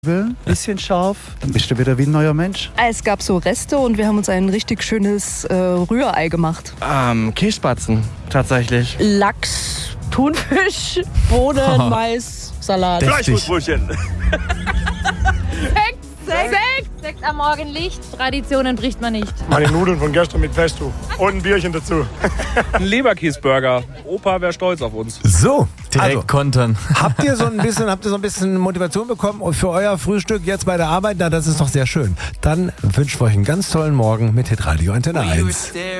Bisschen scharf, dann bist du wieder wie ein neuer Mensch. Es gab so Reste und wir haben uns ein richtig schönes Rührei gemacht. Kässpatzen, tatsächlich. Lachs, Thunfisch, Bohnen, Mais, Salat. Fleischwurstbrötchen. Sekt am Morgenlicht. Traditionen bricht man nicht. Meine Nudeln von gestern mit Pesto und ein Bierchen dazu. Ein Leberkäsburger. Opa wäre stolz auf uns. So, Direkt kontern. habt ihr so ein bisschen Motivation bekommen für euer Frühstück jetzt bei der Arbeit? Na, das ist doch sehr schön. Dann wünsche ich euch einen ganz tollen Morgen mit Hitradio Antenne 1.